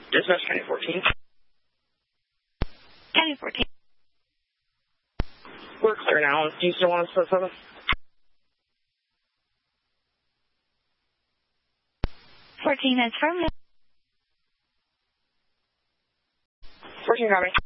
Dispatch County 14. County 14. We're clear now. Do you still want us to put 7? 14 is firm. 14 got me.